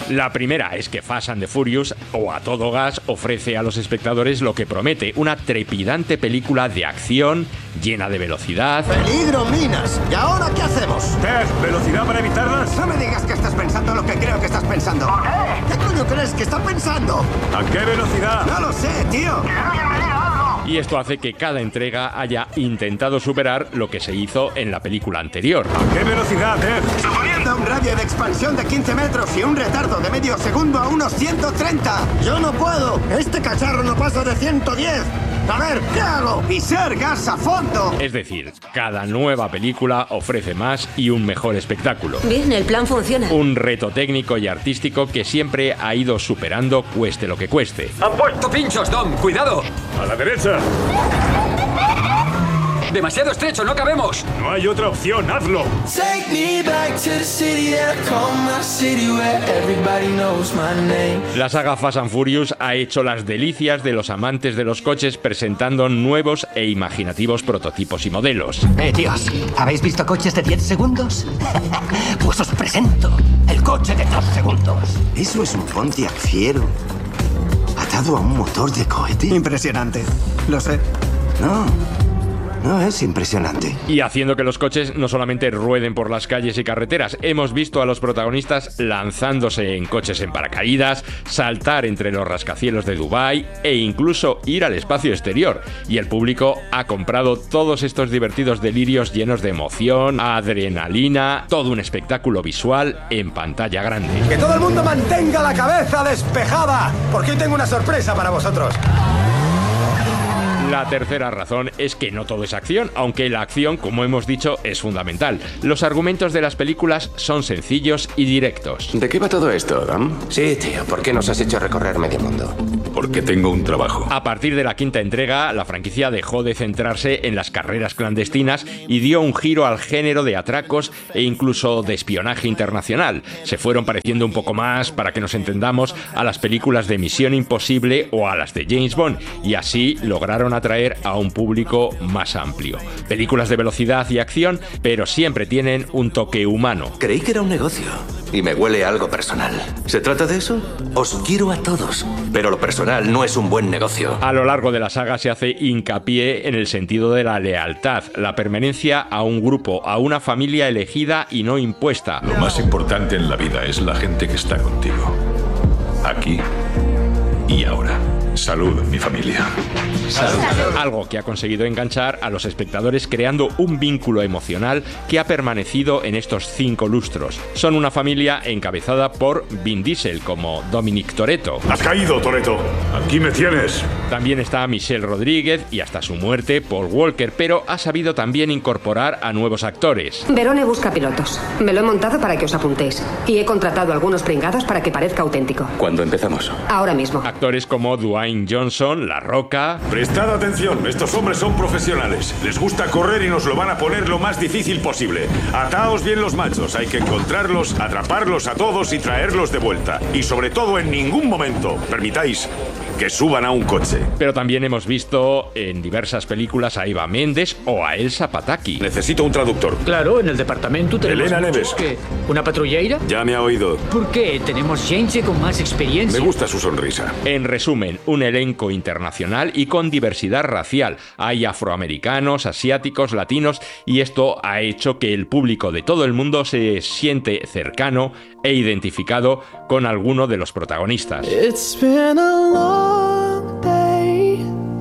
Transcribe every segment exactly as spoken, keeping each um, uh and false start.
La primera es que Fast and the Furious, o a todo gas, ofrece a los espectadores lo que promete, una trepidante película de acción llena de velocidad. ¡Peligro, minas! ¿Y ahora qué hacemos? Ted, ¿velocidad para evitarlas? No me digas que estás pensando lo que creo que estás pensando. ¿Por qué? ¿Qué coño crees que está pensando? ¿A qué velocidad? No lo sé, tío. ¡Que alguien me diga algo! Y esto hace que cada entrega haya intentado superar lo que se hizo en la película anterior. ¿A qué velocidad, Ted? Suponiendo un radio de expansión de quince metros y un retardo de medio segundo a unos ciento treinta. ¡Yo no puedo! ¡Este cacharro no pasa de ciento diez! A ver, ¿qué hago? ¡Pisar gas a fondo! Es decir, cada nueva película ofrece más y un mejor espectáculo. Bien, el plan funciona. Un reto técnico y artístico que siempre ha ido superando, cueste lo que cueste. ¡Han puesto pinchos, Dom! ¡Cuidado! ¡A la derecha! ¡Demasiado estrecho! ¡No cabemos! No hay otra opción, hazlo. Take me back to the city that I call my city where everybody knows my name. La saga Fast and Furious ha hecho las delicias de los amantes de los coches presentando nuevos e imaginativos prototipos y modelos. Eh, tíos, ¿habéis visto coches de diez segundos? Pues os presento el coche de dos segundos. Eso es un Pontiac Fiero. ¿Atado a un motor de cohete? Impresionante. Lo sé. No. No, es impresionante. Y haciendo que los coches no solamente rueden por las calles y carreteras, hemos visto a los protagonistas lanzándose en coches en paracaídas, saltar entre los rascacielos de Dubái e incluso ir al espacio exterior. Y el público ha comprado todos estos divertidos delirios llenos de emoción, adrenalina, todo un espectáculo visual en pantalla grande. ¡Que todo el mundo mantenga la cabeza despejada! Porque hoy tengo una sorpresa para vosotros. La tercera razón es que no todo es acción, aunque la acción, como hemos dicho, es fundamental. Los argumentos de las películas son sencillos y directos. ¿De qué va todo esto, Adam? Sí, tío, ¿por qué nos has hecho recorrer medio mundo? Porque tengo un trabajo. A partir de la quinta entrega, la franquicia dejó de centrarse en las carreras clandestinas y dio un giro al género de atracos e incluso de espionaje internacional. Se fueron pareciendo un poco más, para que nos entendamos, a las películas de Misión Imposible o a las de James Bond, y así lograron atraer a un público más amplio. Películas de velocidad y acción, pero siempre tienen un toque humano. Creí que era un negocio y me huele a algo personal. ¿Se trata de eso? Os quiero a todos, pero lo personal no es un buen negocio. A lo largo de la saga se hace hincapié en el sentido de la lealtad, la permanencia a un grupo, a una familia elegida y no impuesta. Lo más importante en la vida es la gente que está contigo. Aquí y ahora. Salud, mi familia. Salud. Algo que ha conseguido enganchar a los espectadores creando un vínculo emocional que ha permanecido en estos cinco lustros. Son una familia encabezada por Vin Diesel como Dominic Toretto. Has caído, Toretto. Aquí me tienes. También está Michelle Rodríguez y hasta su muerte Paul Walker, pero ha sabido también incorporar a nuevos actores. Verone busca pilotos. Me lo he montado para que os apuntéis. Y he contratado a algunos pringados para que parezca auténtico. ¿Cuándo empezamos? Ahora mismo. Actores como Dwayne Johnson, La Roca... Prestad atención, estos hombres son profesionales. Les gusta correr y nos lo van a poner lo más difícil posible. Ataos bien los machos, hay que encontrarlos, atraparlos a todos y traerlos de vuelta. Y sobre todo, en ningún momento permitáis que suban a un coche. Pero también hemos visto en diversas películas a Eva Méndez o a Elsa Pataky. Necesito un traductor. Claro, en el departamento tenemos... Elena Neves. ¿Qué? ¿Una patrulleira? Ya me ha oído. ¿Por qué? Tenemos gente con más experiencia. Me gusta su sonrisa. En resumen, un elenco internacional y con diversidad racial. Hay afroamericanos, asiáticos, latinos, y esto ha hecho que el público de todo el mundo se siente cercano e identificado con alguno de los protagonistas. It's been a long day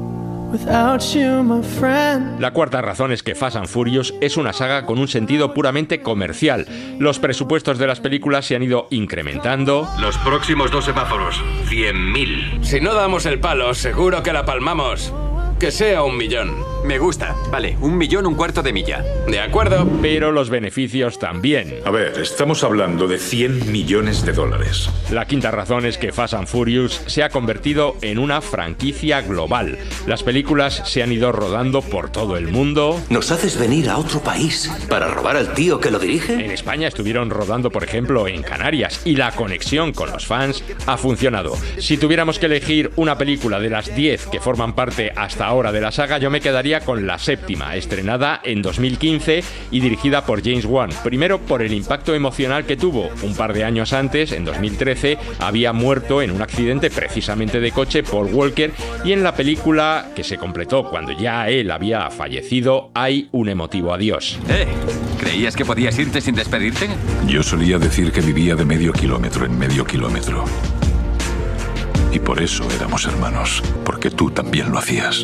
without you, my friend. La cuarta razón es que Fast and Furious es una saga con un sentido puramente comercial. Los presupuestos de las películas se han ido incrementando. Los próximos dos semáforos, cien mil. Si no damos el palo, seguro que la palmamos. Que sea un millón. Me gusta. Vale, un millón, un cuarto de milla. De acuerdo. Pero los beneficios también. A ver, estamos hablando de cien millones de dólares. La quinta razón es que Fast and Furious se ha convertido en una franquicia global. Las películas se han ido rodando por todo el mundo. ¿Nos haces venir a otro país para robar al tío que lo dirige? En España estuvieron rodando, por ejemplo, en Canarias, y la conexión con los fans ha funcionado. Si tuviéramos que elegir una película de las diez que forman parte hasta ahora de la saga, yo me quedaría con la séptima, estrenada en dos mil quince y dirigida por James Wan. Primero por el impacto emocional que tuvo. Un par de años antes, en dos mil trece, había muerto en un accidente precisamente de coche Paul Walker, y en la película, que se completó cuando ya él había fallecido, hay un emotivo adiós. ¿Eh? ¿Creías que podías irte sin despedirte? Yo solía decir que vivía de medio kilómetro en medio kilómetro. Y por eso éramos hermanos, porque tú también lo hacías.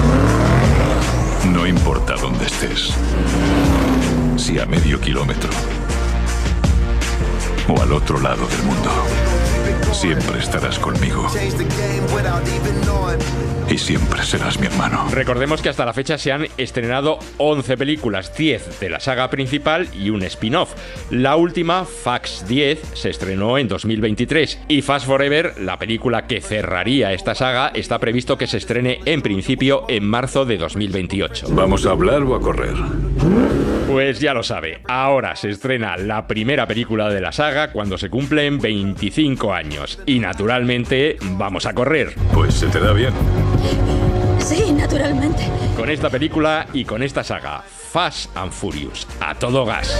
No importa dónde estés, si a medio kilómetro o al otro lado del mundo, siempre estarás conmigo. Y siempre serás mi hermano. Recordemos que hasta la fecha se han estrenado once películas, diez de la saga principal y un spin-off. La última, Fax diez, se estrenó en dos mil veintitrés, y Fast Forever, la película que cerraría esta saga, está previsto que se estrene en principio en marzo de dos mil veintiocho. ¿Vamos a hablar o a correr? Pues ya lo sabe, ahora se estrena la primera película de la saga cuando se cumplen veinticinco años. Y naturalmente vamos a correr. Pues se te da bien. Sí, naturalmente. Con esta película y con esta saga, Fast and Furious, a todo gas.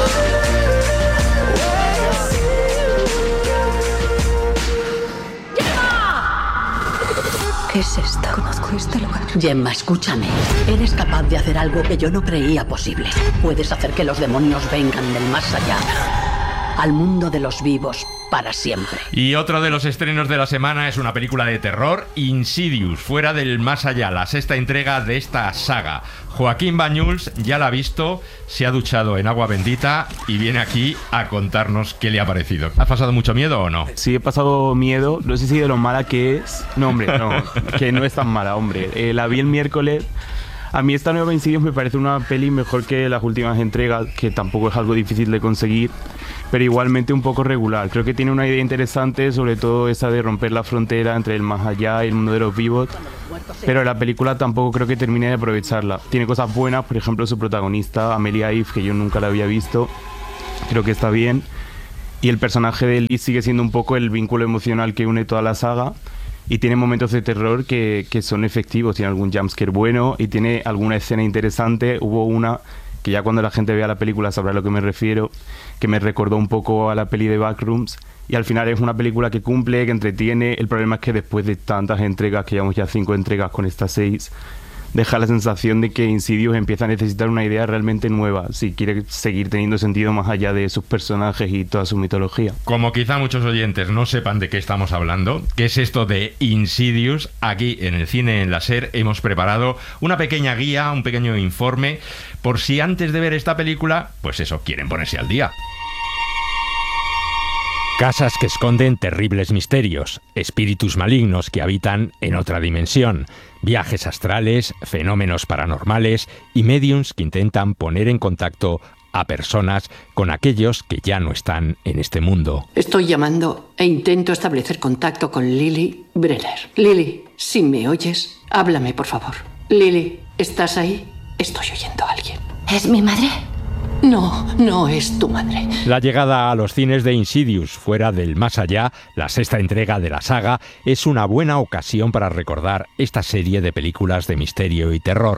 ¿Qué es esto? Conozco este lugar. Gemma, escúchame. Eres capaz de hacer algo que yo no creía posible. Puedes hacer que los demonios vengan del más allá al mundo de los vivos para siempre. Y otro de los estrenos de la semana es una película de terror, Insidious, fuera del más allá, la sexta entrega de esta saga. Joaquín Bañuls ya la ha visto, se ha duchado en agua bendita y viene aquí a contarnos qué le ha parecido. ¿Has pasado mucho miedo o no? Sí, he pasado miedo. No sé si de lo mala que es. No, hombre, no. Que no es tan mala, hombre. Eh, la vi el miércoles. A mí esta nueva Insidious me parece una peli mejor que las últimas entregas, que tampoco es algo difícil de conseguir, pero igualmente un poco regular. Creo que tiene una idea interesante, sobre todo esa de romper la frontera entre el más allá y el mundo de los vivos, pero la película tampoco creo que termine de aprovecharla. Tiene cosas buenas, por ejemplo su protagonista, Amelia Eve, que yo nunca la había visto, creo que está bien, y el personaje de Lee sigue siendo un poco el vínculo emocional que une toda la saga. Y tiene momentos de terror que, que son efectivos, tiene algún jumpscare bueno y tiene alguna escena interesante. Hubo una que ya cuando la gente vea la película sabrá a lo que me refiero, que me recordó un poco a la peli de Backrooms, y al final es una película que cumple, que entretiene. El problema es que después de tantas entregas, que llevamos ya cinco entregas con estas seis, deja la sensación de que Insidious empieza a necesitar una idea realmente nueva si quiere seguir teniendo sentido más allá de sus personajes y toda su mitología. Como quizá muchos oyentes no sepan de qué estamos hablando, qué es esto de Insidious, aquí en el Cine en la SER hemos preparado una pequeña guía, un pequeño informe, por si antes de ver esta película, pues eso, quieren ponerse al día. Casas que esconden terribles misterios, espíritus malignos que habitan en otra dimensión, viajes astrales, fenómenos paranormales y mediums que intentan poner en contacto a personas con aquellos que ya no están en este mundo. Estoy llamando e intento establecer contacto con Lily Brenner. Lily, si me oyes, háblame, por favor. Lily, ¿estás ahí? Estoy oyendo a alguien. ¿Es mi madre? No, no es tu madre. La llegada a los cines de Insidious, fuera del más allá, la sexta entrega de la saga, es una buena ocasión para recordar esta serie de películas de misterio y terror.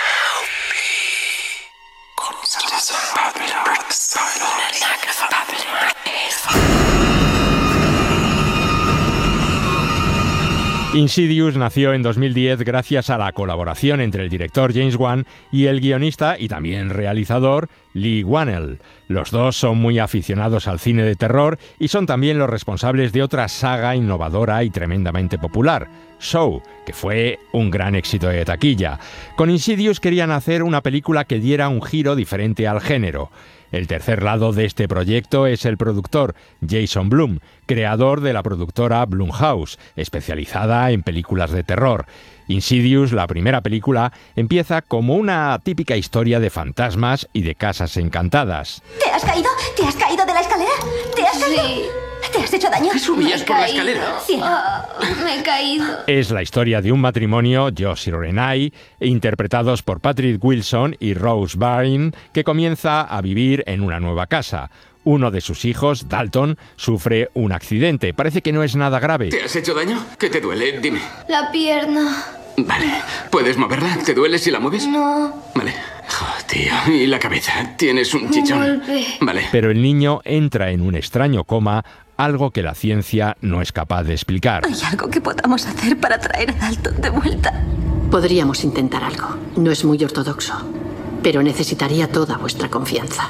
Insidious nació en dos mil diez gracias a la colaboración entre el director James Wan y el guionista y también realizador Lee Whannell. Los dos son muy aficionados al cine de terror y son también los responsables de otra saga innovadora y tremendamente popular, Saw, que fue un gran éxito de taquilla. Con Insidious querían hacer una película que diera un giro diferente al género. El tercer lado de este proyecto es el productor Jason Blum, creador de la productora Blumhouse, especializada en películas de terror. Insidious, la primera película, empieza como una típica historia de fantasmas y de casas encantadas. ¿Te has caído? ¿Te has caído de la escalera? ¿Te has caído? Sí. ¿Te has hecho daño? ¿Subías por la escalera? Sí. Oh, me he caído. Es la historia de un matrimonio, Josh y Renai, interpretados por Patrick Wilson y Rose Byrne, que comienza a vivir en una nueva casa. Uno de sus hijos, Dalton, sufre un accidente. Parece que no es nada grave. ¿Te has hecho daño? ¿Qué te duele? Dime. La pierna. Vale. ¿Puedes moverla? ¿Te duele si la mueves? No. Vale. Oh, tío. ¿Y la cabeza? ¿Tienes un chichón? Golpe. Vale. Pero el niño entra en un extraño coma, algo que la ciencia no es capaz de explicar. ¿Hay algo que podamos hacer para traer a Dalton de vuelta? Podríamos intentar algo. No es muy ortodoxo, pero necesitaría toda vuestra confianza.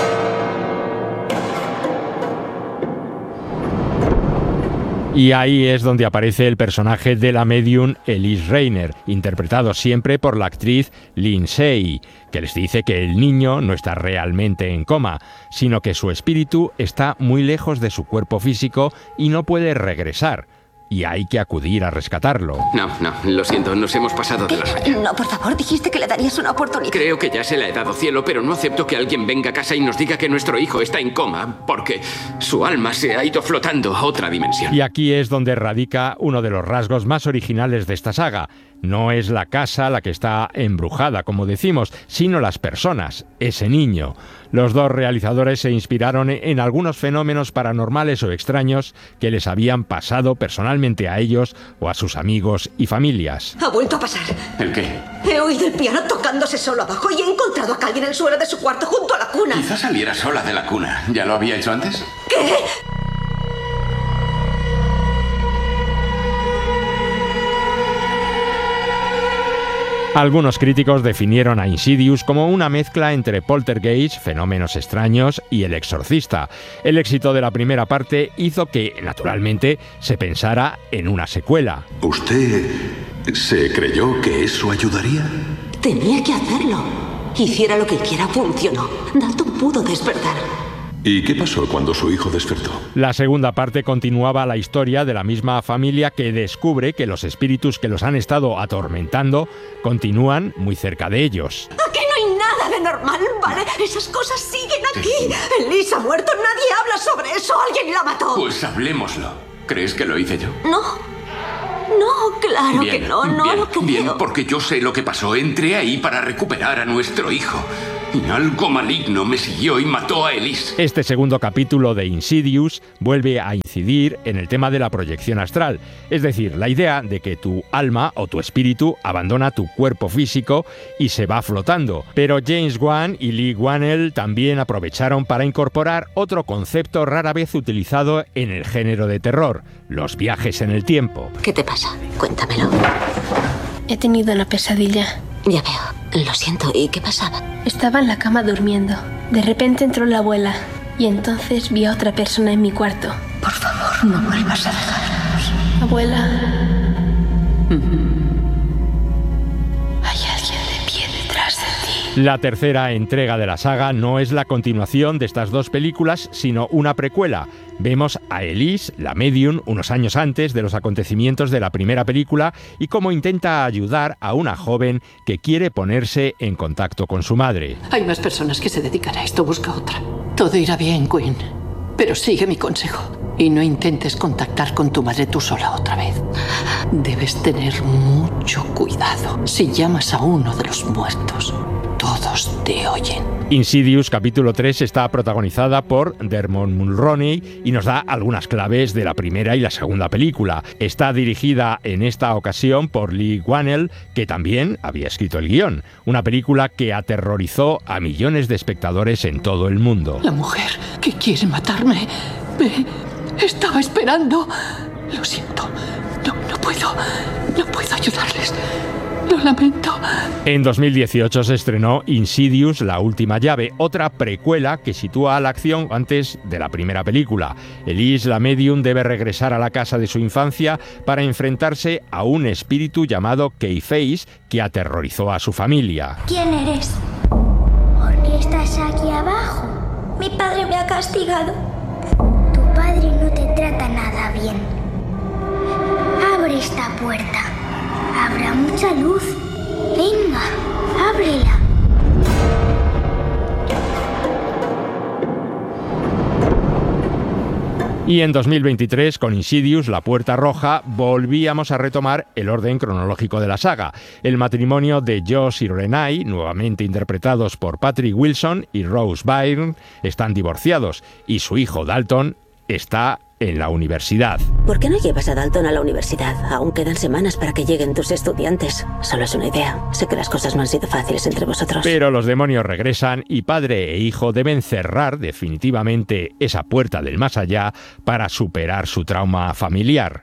Y ahí es donde aparece el personaje de la medium Elise Reiner, interpretado siempre por la actriz Lindsay, que les dice que el niño no está realmente en coma, sino que su espíritu está muy lejos de su cuerpo físico y no puede regresar. Y hay que acudir a rescatarlo. No, no, lo siento, nos hemos pasado de la raya. No, por favor, dijiste que le darías una oportunidad. Creo que ya se la he dado, cielo, pero no acepto que alguien venga a casa y nos diga que nuestro hijo está en coma, porque su alma se ha ido flotando a otra dimensión. Y aquí es donde radica uno de los rasgos más originales de esta saga. No es la casa la que está embrujada, como decimos, sino las personas, ese niño. Los dos realizadores se inspiraron en algunos fenómenos paranormales o extraños que les habían pasado personalmente a ellos o a sus amigos y familias. Ha vuelto a pasar. ¿El qué? He oído el piano tocándose solo abajo y he encontrado a Callie en el suelo de su cuarto junto a la cuna. Quizás saliera sola de la cuna. ¿Ya lo había hecho antes? ¿Qué? Algunos críticos definieron a Insidious como una mezcla entre Poltergeist, fenómenos extraños, y El Exorcista. El éxito de la primera parte hizo que, naturalmente, se pensara en una secuela. ¿Usted se creyó que eso ayudaría? Tenía que hacerlo. Hiciera lo que hiciera, funcionó. Dalton pudo despertar. ¿Y qué pasó cuando su hijo despertó? La segunda parte continuaba la historia de la misma familia que descubre que los espíritus que los han estado atormentando continúan muy cerca de ellos. Aquí no hay nada de normal, ¿vale? Esas cosas siguen aquí. Elise ha muerto, nadie habla sobre eso. Alguien la mató. Pues hablemoslo. ¿Crees que lo hice yo? No. No, claro bien, que no, no bien, lo creo. Bien, porque yo sé lo que pasó. Entré ahí para recuperar a nuestro hijo. Y algo maligno me siguió y mató a Elise. Este segundo capítulo de Insidious vuelve a incidir en el tema de la proyección astral, es decir, la idea de que tu alma o tu espíritu abandona tu cuerpo físico y se va flotando. Pero James Wan y Lee Whannell también aprovecharon para incorporar otro concepto rara vez utilizado en el género de terror: los viajes en el tiempo. ¿Qué te pasa? Cuéntamelo. He tenido una pesadilla. Ya veo. Lo siento. ¿Y qué pasaba? Estaba en la cama durmiendo. De repente entró la abuela y entonces vi a otra persona en mi cuarto. Por favor, no vuelvas a dejarnos. Abuela. Hay alguien de pie detrás de ti. La tercera entrega de la saga no es la continuación de estas dos películas, sino una precuela. Vemos a Elise, la medium, unos años antes de los acontecimientos de la primera película y cómo intenta ayudar a una joven que quiere ponerse en contacto con su madre. Hay más personas que se dedican a esto, busca otra. Todo irá bien, Quinn, pero sigue mi consejo y no intentes contactar con tu madre tú sola otra vez. Debes tener mucho cuidado. Si llamas a uno de los muertos, todos te oyen. Insidious capítulo tres está protagonizada por Dermot Mulroney y nos da algunas claves de la primera y la segunda película. Está dirigida en esta ocasión por Lee Whannell, que también había escrito el guión. Una película que aterrorizó a millones de espectadores en todo el mundo. La mujer que quiere matarme me estaba esperando. Lo siento. No, no puedo. No puedo ayudarles. Lo lamento. En dos mil dieciocho se estrenó Insidious, la última llave, otra precuela que sitúa la acción antes de la primera película. Elise, la medium, debe regresar a la casa de su infancia para enfrentarse a un espíritu llamado Keyface que aterrorizó a su familia. ¿Quién eres? ¿Por qué estás aquí abajo? Mi padre me ha castigado. Tu padre no te trata nada bien. Abre esta puerta. Habrá mucha luz. Venga, ábrela. Y en dos mil veintitrés, con Insidious, La Puerta Roja, volvíamos a retomar el orden cronológico de la saga. El matrimonio de Josh y Renai, nuevamente interpretados por Patrick Wilson y Rose Byrne, están divorciados y su hijo Dalton está en la universidad. ¿Por qué no llevas a Dalton a la universidad? Aún quedan semanas para que lleguen tus estudiantes. Solo es una idea. Sé que las cosas no han sido fáciles entre vosotros. Pero los demonios regresan y padre e hijo deben cerrar definitivamente esa puerta del más allá para superar su trauma familiar.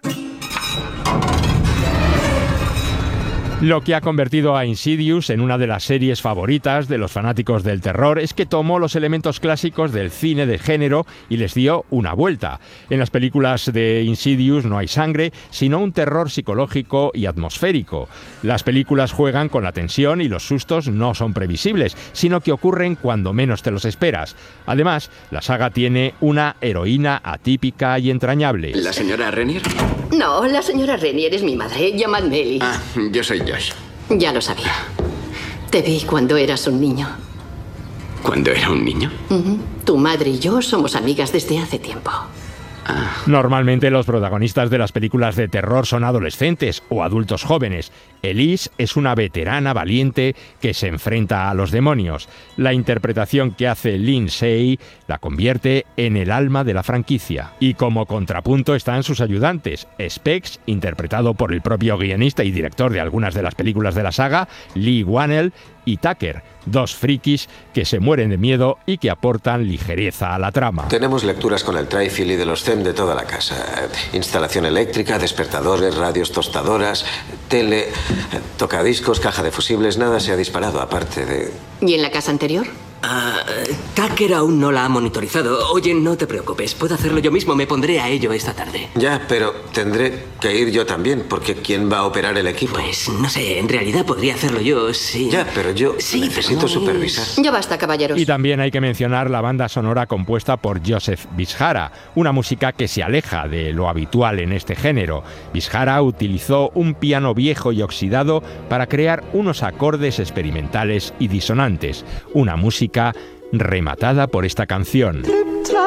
Lo que ha convertido a Insidious en una de las series favoritas de los fanáticos del terror es que tomó los elementos clásicos del cine de género y les dio una vuelta. En las películas de Insidious no hay sangre, sino un terror psicológico y atmosférico. Las películas juegan con la tensión y los sustos no son previsibles, sino que ocurren cuando menos te los esperas. Además, la saga tiene una heroína atípica y entrañable. ¿La señora Renier? No, la señora Renier es mi madre. Llamadme Ellie. Ah, yo soy Josh. Ya lo sabía. Te vi cuando eras un niño. ¿Cuando era un niño? Uh-huh. Tu madre y yo somos amigas desde hace tiempo. Normalmente los protagonistas de las películas de terror son adolescentes o adultos jóvenes. Elise es una veterana valiente que se enfrenta a los demonios. La interpretación que hace Lindsay la convierte en el alma de la franquicia. Y como contrapunto están sus ayudantes, Specs, interpretado por el propio guionista y director de algunas de las películas de la saga, Lee Whannell, y Tucker, dos frikis que se mueren de miedo y que aportan ligereza a la trama. Tenemos lecturas con el Trifil y de los C E M de toda la casa. Instalación eléctrica, despertadores, radios tostadoras, tele, tocadiscos, caja de fusibles, nada se ha disparado aparte de... ¿Y en la casa anterior? Ah, Tucker aún no la ha monitorizado. Oye, no te preocupes, puedo hacerlo yo mismo, me pondré a ello esta tarde. Ya, pero tendré que ir yo también, porque ¿quién va a operar el equipo? Pues no sé, en realidad podría hacerlo yo, sí. Ya, pero yo sí, necesito pero no supervisar. es... Ya basta, caballeros. Y también hay que mencionar la banda sonora compuesta por Joseph Bishara, una música que se aleja de lo habitual en este género. Bishara utilizó un piano viejo y oxidado para crear unos acordes experimentales y disonantes, una música rematada por esta canción.